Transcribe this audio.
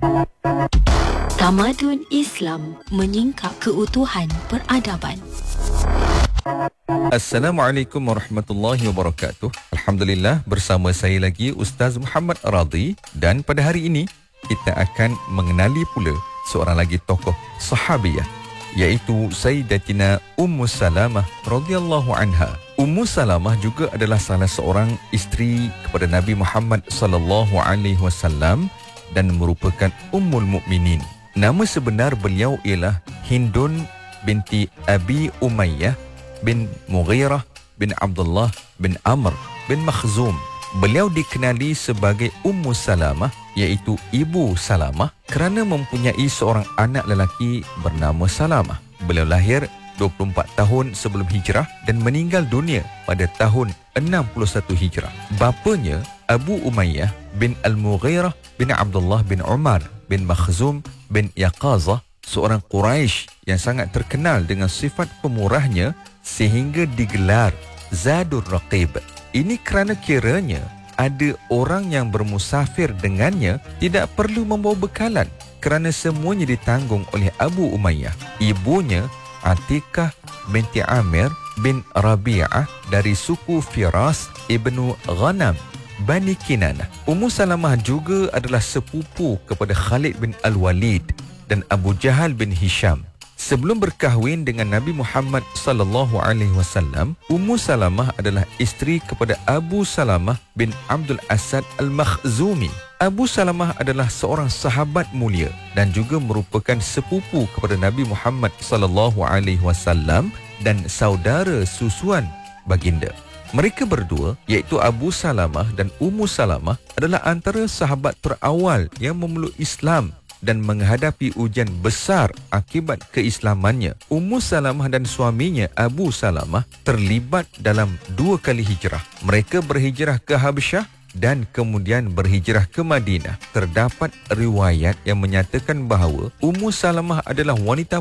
Tamadun Islam menyingkap keutuhan peradaban. Assalamualaikum warahmatullahi wabarakatuh. Alhamdulillah, bersama saya lagi Ustaz Muhammad Radhi, dan pada hari ini kita akan mengenali pula seorang lagi tokoh sahabiyah, iaitu Sayyidatina Ummu Salamah radhiyallahu anha. Ummu Salamah juga adalah salah seorang isteri kepada Nabi Muhammad sallallahu alaihi wasallam dan merupakan Ummul Mukminin. Nama sebenar beliau ialah Hindun binti Abi Umayyah bin Mughirah bin Abdullah bin Amr bin Makhzum. Beliau dikenali sebagai Ummu Salamah, iaitu Ibu Salamah, kerana mempunyai seorang anak lelaki bernama Salamah. Beliau lahir 24 tahun sebelum hijrah dan meninggal dunia pada tahun 61 hijrah. Bapanya Abu Umayyah bin Al-Mughirah bin Abdullah bin Umar bin Makhzum bin Yaqazah, seorang Quraisy yang sangat terkenal dengan sifat pemurahnya sehingga digelar Zadur Raqib. Ini kerana kiranya ada orang yang bermusafir dengannya tidak perlu membawa bekalan, kerana semuanya ditanggung oleh Abu Umayyah. Ibunya Atikah binti Amir bin Rabi'ah dari suku Firas ibnu Ghanam Bani Kinanah. Ummu Salamah juga adalah sepupu kepada Khalid bin Al-Walid dan Abu Jahal bin Hisham. Sebelum berkahwin dengan Nabi Muhammad sallallahu alaihi wasallam, Ummu Salamah adalah isteri kepada Abu Salamah bin Abdul Asad Al-Makhzumi. Abu Salamah adalah seorang sahabat mulia dan juga merupakan sepupu kepada Nabi Muhammad sallallahu alaihi wasallam dan saudara susuan baginda. Mereka berdua, iaitu Abu Salamah dan Ummu Salamah, adalah antara sahabat terawal yang memeluk Islam dan menghadapi ujian besar akibat keislamannya. Ummu Salamah dan suaminya Abu Salamah terlibat dalam 2 kali hijrah. Mereka berhijrah ke Habsyah dan kemudian berhijrah ke Madinah. Terdapat riwayat yang menyatakan bahawa Ummu Salamah adalah wanita